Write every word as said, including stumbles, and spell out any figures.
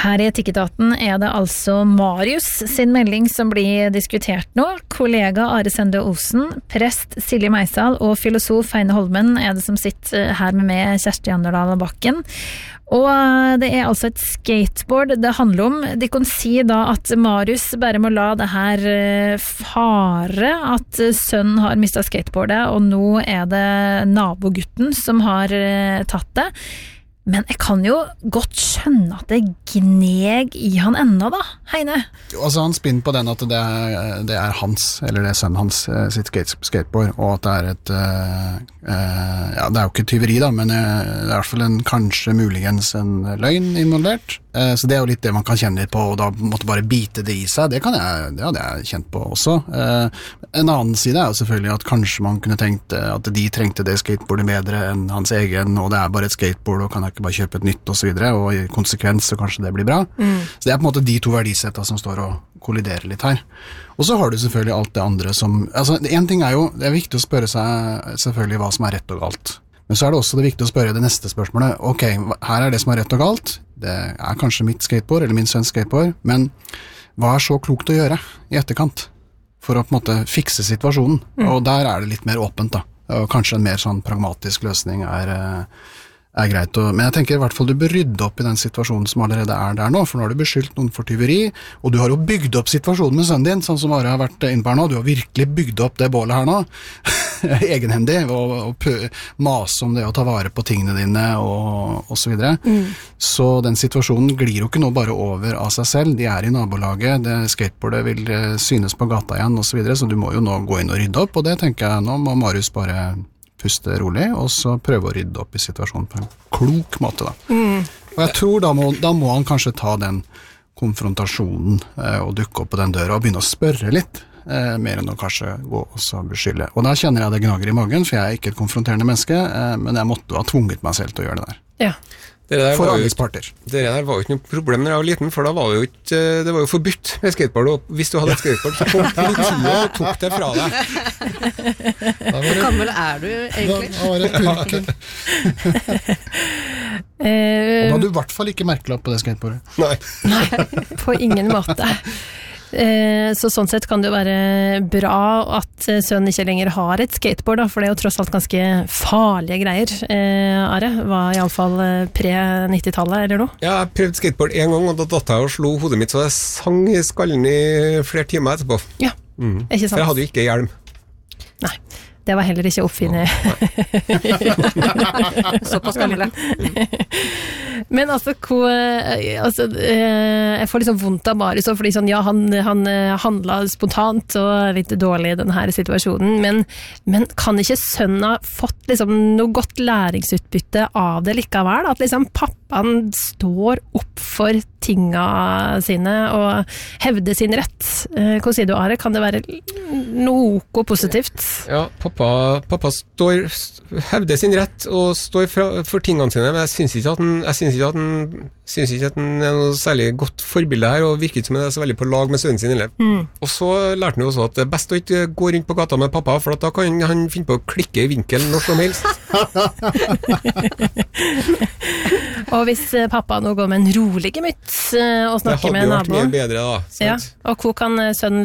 Her i Etikketaten er det altså Marius sin melding som blir diskutert nå. Kollega Are Sende Osen, prest Silje Meisal og filosof Heine Holmen er det som sitter her med meg, Kjersti Anderdal Bakken. Og det er altså et skateboard det handler om. De kan si da at Marius bare må la det her fare, at sønnen har mistet skateboardet, og nå er det nabogutten som har tatt det. Men jeg kan jo godt skjønne at det gneg i han enda da, Heine. Altså han spinner på den at det er, det er hans, eller det er sønnen hans sitt skate, skateboard, og at det er et, uh, uh, ja det er jo ikke tyveri da, men uh, det er i hvert fall en, kanskje muligens en løgn involvert. Uh, så det er jo litt det man kan kjenne litt på, og da måtte bare bite det i seg, det kan jeg, det hadde jeg kjent på også. Uh, en annen side er jo selvfølgelig at kanskje man kunne tenkt at de trengte det skateboardet bedre enn hans egen, og det er bare et skateboard, og kan jeg ikke bare kjøpe et nytt og så videre, og i konsekvens så kanskje det blir bra. Mm. Så det er på en måte de to verdisettene som står og kolliderer litt her. Og så har du selvfølgelig alt det andre som, altså en ting er jo, det er viktig å spørre seg selvfølgelig hva som er rett og galt. Men så er det også det viktig å spørre det neste spørsmålet, ok, her er det som er rett og galt, det er kanskje mitt skateboard, eller min sønns skateboard, men hva er så klokt å gjøre i etterkant for å på en måte fikse situasjonen? Mm. Og der er det litt mer åpent da, og kanskje en mer sånn pragmatisk løsning er er greit, og, men jeg tenker i hvert fall du bør rydde opp i den situasjonen som allerede er der nå, for nå har du beskyldt noen for tyveri, og du har jo bygd opp situasjonen med sønnen din, sånn som Are har vært inne på her nå, du har virkelig bygd opp det bålet her nå, egenhendig, og, og pø, mase om det å ta vare på tingene dine, og, og så videre. Mm. Så den situasjonen glir jo ikke nå bare over av seg selv, de er i nabolaget, det skateboardet vil synes på gata igjen, og så videre, så du må jo nå gå inn og rydde opp, og det tenker jeg, nå må Marius bare puste rolig, og så prøve å rydde opp i situasjonen på en klok måte da. Mm. Og jeg tror da må, da må han kanskje ta den konfrontasjonen eh, og dukke opp på den døra og begynne å spørre litt, eh, mer enn å kanskje gå og så beskylde. Og da kjenner jeg det gnager i magen, for jeg er ikke et konfronterende menneske, eh, men jeg måtte ha tvunget meg selv til å gjøre det der. Ja. Det der for var alle jo, parter. Det der var jo ikke noe problem når jeg var liten, for da var det jo ikke, det var jo forbudt med skateboard, og hvis du hadde et skateboard, så kom politiet og tok det fra deg. Hvor gammel er du egentlig? Da var det purken. Og da hadde du i hvert fall ikke merkelapp på det skateboardet. Nei. Nei, på ingen måte. Så sånn sett kan det jo være bra at sønnen ikke lenger har et skateboard da, for det er jo tross alt ganske farlige greier. Are, var i alle fall pre-nittitallet eller noe? Ja, jeg prøvde skateboard en gang, og da datt jeg og slo hodet mitt, så jeg sang i skallen i flere timer etterpå. Ja, mm. Ikke sant? For jeg hadde jo ikke hjelm. Nei. Det var heller ikke oppfinnet. Såpass gamle. Men altså, hvor, altså, jeg får liksom vondt av Marius, fordi sånn, ja, han, han handlet spontant og litt dårlig i denne situasjonen, men, men kan ikke sønnen ha fått liksom, noe godt læringsutbytte av det likevel? At liksom, pappaen står opp for tinga sine og hevder sin rett. Hva sier du, Are? Kan det være noe positivt? Ja, pappa, pappa står, hevder sin rett og står fra, for tingene sine, men jeg synes ikke at han, jeg synes ikke at han, synes ikke at han er noe særlig godt forbilde her, og virker ikke som han er så veldig på lag med sønnen sin. Mm. Og så lærte han jo også at det er best å ikke gå rundt på gata med pappa, for da kan han finne på å klikke i vinkel når som helst. Og hvis pappa nå går med en rolig gemytt og snakker med naboen, det hadde jo vært mye bedre da, sant? Ja, og hvor kan sønnen